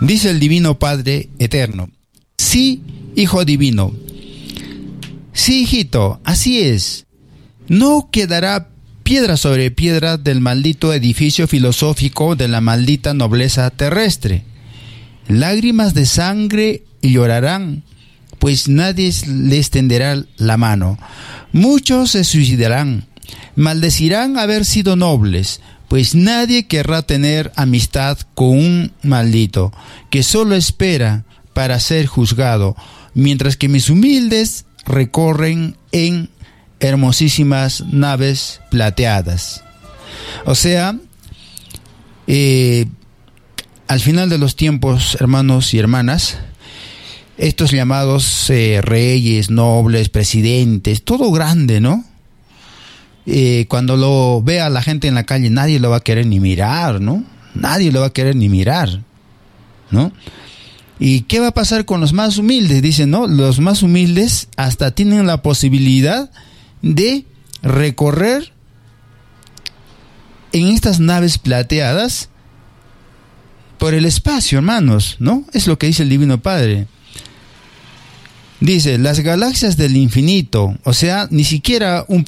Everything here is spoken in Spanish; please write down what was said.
Dice el Divino Padre Eterno: sí, Hijo Divino, sí, hijito, así es. No quedará piedra sobre piedra del maldito edificio filosófico de la maldita nobleza terrestre. Lágrimas de sangre llorarán, pues nadie les tenderá la mano. Muchos se suicidarán, maldecirán haber sido nobles, pues nadie querrá tener amistad con un maldito que solo espera para ser juzgado, mientras que mis humildes recorren en hermosísimas naves plateadas. O sea, al final de los tiempos, hermanos y hermanas, estos llamados reyes, nobles, presidentes, todo grande, ¿no? Cuando lo vea la gente en la calle, nadie lo va a querer ni mirar, ¿no? Nadie lo va a querer ni mirar, ¿no? ¿Y qué va a pasar con los más humildes? Dicen, ¿no? Los más humildes hasta tienen la posibilidad de recorrer en estas naves plateadas por el espacio, hermanos, ¿no? Es lo que dice el Divino Padre. Dice, las galaxias del infinito, o sea, ni siquiera un